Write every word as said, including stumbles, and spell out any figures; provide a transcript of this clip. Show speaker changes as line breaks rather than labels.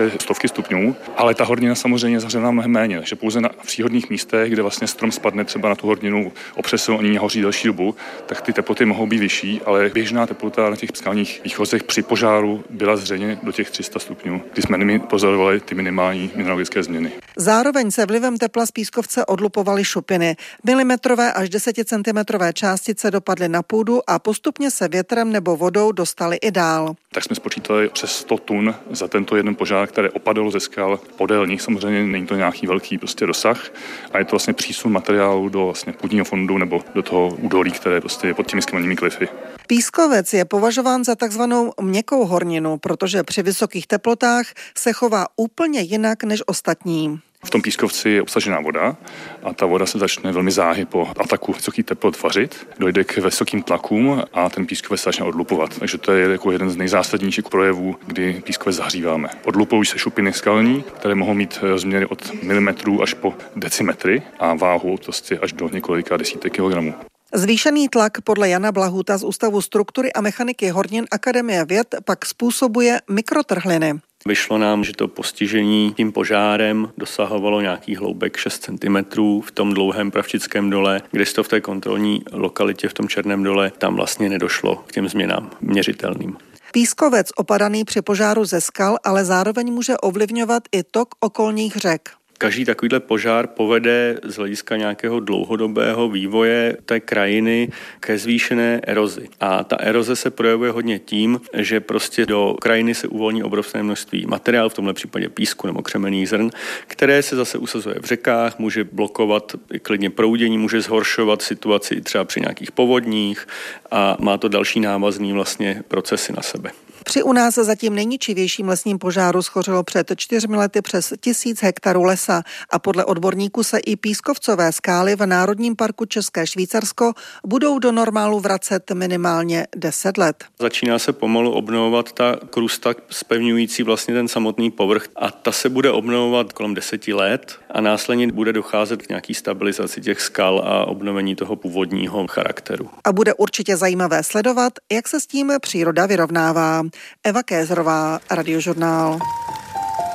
vysoké stovky stupňů, ale ta hornina samozřejmě zařená mnohem méně, takže pouze na příhodných místech, kde vlastně strom spadne třeba na tu horninu, opře se o ní hoří delší dobu, tak ty teploty mohou být vyšší, ale běžná teplota na těch skalních výchozech při požáru byla zřejmě do těch tři sta stupňů, kdy jsme pozorovali ty minimální mineralogické změny.
Zároveň se vlivem tepla z pískovce odlupovaly šupiny. Milimetrové až deseticentimetrové částice dopadly na půdu a postupně se větrem nebo vodou dostaly i dál.
Tak jsme spočítali přes sto tun za tento jeden požár, které opadalo ze skal podél nich. Samozřejmě není to nějaký velký prostě dosah a je to vlastně přísun materiálu do vlastně půdního fondu nebo do toho údolí, které prostě je pod těmi skalními klify.
Pískovec je považován za takzvanou měkkou horninu, protože při vysokých teplotách se chová úplně jinak než ostatní.
V tom pískovci je obsažená voda a ta voda se začne velmi záhy po ataku vysokých teplot vařit, dojde k vysokým tlakům a ten pískovec se začne odlupovat. Takže to je jako jeden z nejzásadnějších projevů, kdy pískovec zahříváme. Odlupují se šupiny skalní, které mohou mít rozměry od milimetrů až po decimetry a váhu prostě až do několika desítek kilogramů.
Zvýšený tlak podle Jana Blahuta z Ústavu struktury a mechaniky hornin Akademie věd pak způsobuje mikrotrhliny.
Vyšlo nám, že to postižení tím požárem dosahovalo nějakých hloubek šest centimetrů v tom dlouhém Pravčickém dole, kdežto v té kontrolní lokalitě v tom Černém dole tam vlastně nedošlo k těm změnám měřitelným.
Pískovec opadaný při požáru ze skal ale zároveň může ovlivňovat i tok okolních řek.
Každý takovýhle požár povede z hlediska nějakého dlouhodobého vývoje té krajiny ke zvýšené erozi. A ta eroze se projevuje hodně tím, že prostě do krajiny se uvolní obrovské množství materiálu, v tomhle případě písku nebo křemenných zrn, které se zase usazuje v řekách, může blokovat klidně proudění, může zhoršovat situaci třeba při nějakých povodních a má to další návazný vlastně procesy na sebe.
Při u nás zatím nejničivějším lesním požáru schořelo před čtyřmi lety přes tisíc hektarů lesa a podle odborníků se i pískovcové skály v Národním parku České Švýcarsko budou do normálu vracet minimálně deset let.
Začíná se pomalu obnovovat ta krusta zpevňující vlastně ten samotný povrch a ta se bude obnovovat kolem deseti let a následně bude docházet k nějaký stabilizaci těch skal a obnovení toho původního charakteru.
A bude určitě zajímavé sledovat, jak se s tím příroda vyrovnává. Eva Kézrová, Radiožurnál.